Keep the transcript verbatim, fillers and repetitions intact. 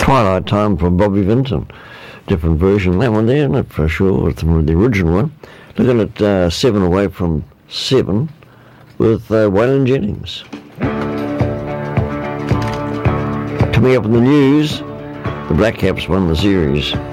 Twilight Time from Bobby Vinton. Different version of that one there, not for sure, it's from the original one. Looking at uh, seven away from seven with uh, Waylon Jennings. Coming up in the news, the Black Caps won the series.